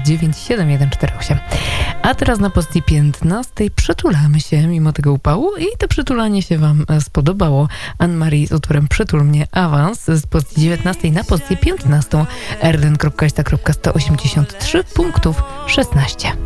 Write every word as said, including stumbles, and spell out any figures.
dziewięć siedem jeden cztery osiem. A teraz na pozycji piętnastej przytulamy się mimo tego upału i to przytulanie się wam spodobało. Anne-Marie z utworem Przytul mnie, awans z pozycji dziewiętnastej na pozycję piętnastą. erlen kropka ista kropka sto osiemdziesiąt trzy punktów szesnaście.